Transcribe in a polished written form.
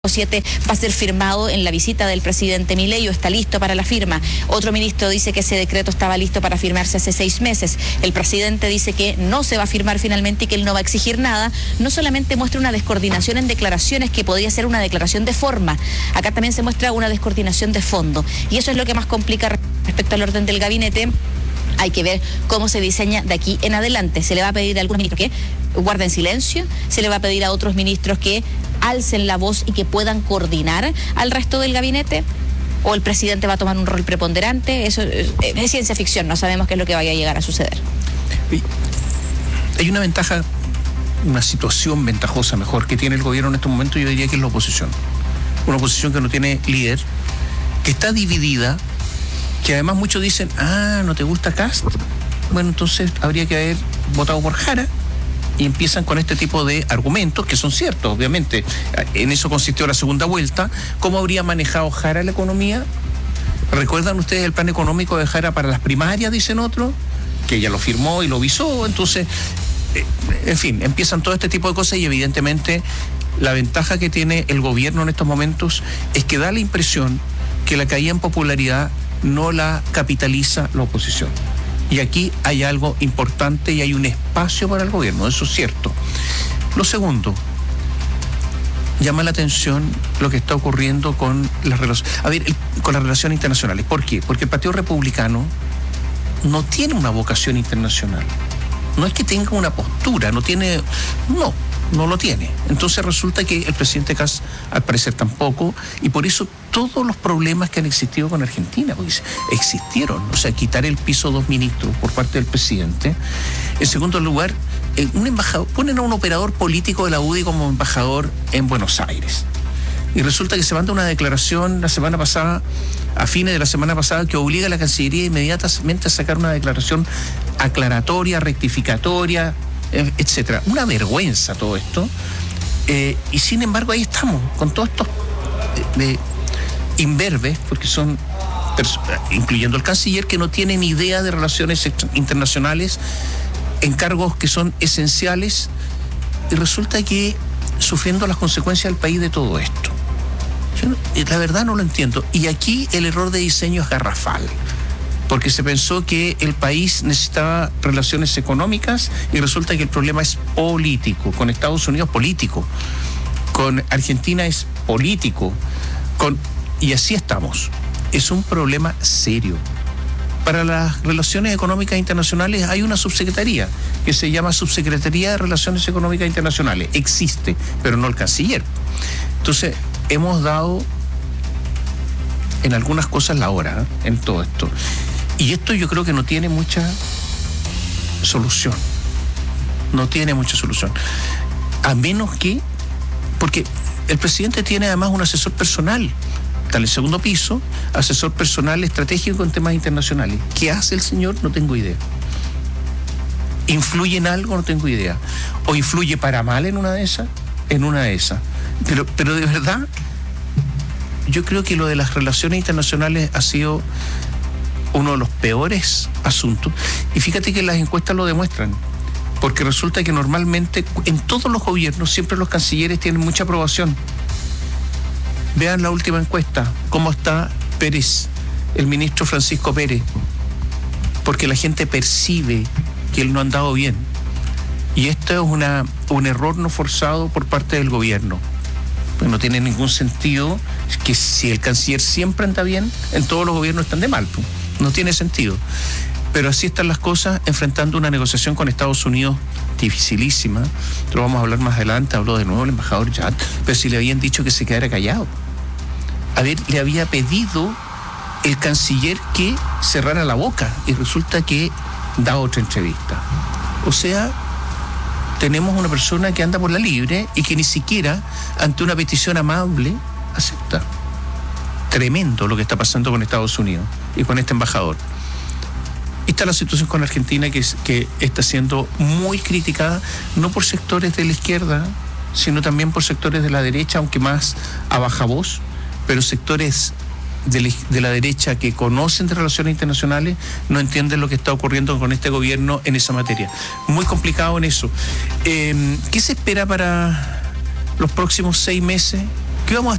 7 va a ser firmado en la visita del presidente Milei o está listo para la firma. Otro ministro dice que ese decreto estaba listo para firmarse hace 6 meses. El presidente dice que no se va a firmar finalmente y que él no va a exigir nada. No solamente muestra una descoordinación en declaraciones que podría ser una declaración de forma. Acá también se muestra una descoordinación de fondo. Y eso es lo que más complica respecto al orden del gabinete. Hay que ver cómo se diseña de aquí en adelante. Se le va a pedir a algunos ministros que guarden silencio, se le va a pedir a otros ministros que alcen la voz y que puedan coordinar al resto del gabinete, o el presidente va a tomar un rol preponderante. Eso es ciencia ficción, no sabemos qué es lo que vaya a llegar a suceder. Hay una ventaja, una situación ventajosa mejor que tiene el gobierno en este momento, yo diría que es la oposición. Una oposición que no tiene líder, que está dividida, que además muchos dicen, ¿no te gusta Kast? Bueno, entonces habría que haber votado por Jara, y empiezan con este tipo de argumentos que son ciertos, obviamente. En eso consistió la segunda vuelta. ¿Cómo habría manejado Jara la economía? ¿Recuerdan ustedes el plan económico de Jara para las primarias, dicen otros? Que ella lo firmó y lo visó. Entonces, en fin, empiezan todo este tipo de cosas y evidentemente la ventaja que tiene el gobierno en estos momentos es que da la impresión que la caída en popularidad no la capitaliza la oposición. Y aquí hay algo importante y hay un espacio para el gobierno, eso es cierto. Lo segundo, llama la atención lo que está ocurriendo con las relaciones, con las relaciones internacionales. ¿Por qué? Porque el Partido Republicano no tiene una vocación internacional. No es que tenga una postura, no lo tiene. Entonces resulta que el presidente Kast al parecer tampoco, y por eso todos los problemas que han existido con Argentina, porque existieron, o sea, quitar el piso 2 ministros por parte del presidente. En segundo lugar, un embajador, ponen a un operador político de la UDI como embajador en Buenos Aires. Y resulta que se manda una declaración la semana pasada, a fines de la semana pasada, que obliga a la Cancillería inmediatamente a sacar una declaración aclaratoria, rectificatoria, etcétera. Una vergüenza todo esto. Y sin embargo ahí estamos, con todos estos imberbes, porque son, incluyendo el canciller, que no tiene ni idea de relaciones internacionales, en cargos que son esenciales, y resulta que sufriendo las consecuencias del país de todo esto. Yo, la verdad no lo entiendo. Y aquí el error de diseño es garrafal, porque se pensó que el país necesitaba relaciones económicas y resulta que el problema es político. Con Estados Unidos, político. Con Argentina es político. Y así estamos. Es un problema serio. Para las relaciones económicas internacionales hay una subsecretaría que se llama Subsecretaría de Relaciones Económicas Internacionales. Existe, pero no el canciller. Entonces, hemos dado en algunas cosas la hora, en todo esto. Y esto yo creo que no tiene mucha solución. No tiene mucha solución. A menos que, porque el presidente tiene además un asesor personal, está en el segundo piso, asesor personal estratégico en temas internacionales. ¿Qué hace el señor? No tengo idea. ¿Influye en algo? No tengo idea. ¿O influye para mal en una de esas? En una de esas. Pero de verdad, yo creo que lo de las relaciones internacionales ha sido uno de los peores asuntos. Y fíjate que las encuestas lo demuestran, porque resulta que normalmente en todos los gobiernos siempre los cancilleres tienen mucha aprobación. Vean la última encuesta, cómo está Pérez, el ministro Francisco Pérez, porque la gente percibe que él no ha andado bien. Y esto es un error no forzado por parte del gobierno. Pues no tiene ningún sentido que si el canciller siempre anda bien, en todos los gobiernos están de mal. No tiene sentido. Pero así están las cosas, enfrentando una negociación con Estados Unidos dificilísima. Lo vamos a hablar más adelante, habló de nuevo el embajador Yat, pero si le habían dicho que se quedara callado. Le había pedido el canciller que cerrara la boca y resulta que da otra entrevista. O sea, tenemos una persona que anda por la libre y que ni siquiera ante una petición amable acepta. Tremendo lo que está pasando con Estados Unidos y con este embajador. Esta es la situación con Argentina que está siendo muy criticada, no por sectores de la izquierda, sino también por sectores de la derecha, aunque más a baja voz, pero sectores de la derecha que conocen de relaciones internacionales no entienden lo que está ocurriendo con este gobierno en esa materia. Muy complicado en eso. ¿Qué se espera para los próximos 6 meses? ¿Qué vamos a